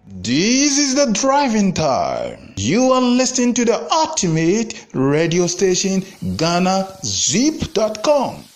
This is the driving time. You are listening to the ultimate radio station, GhanaZip.com.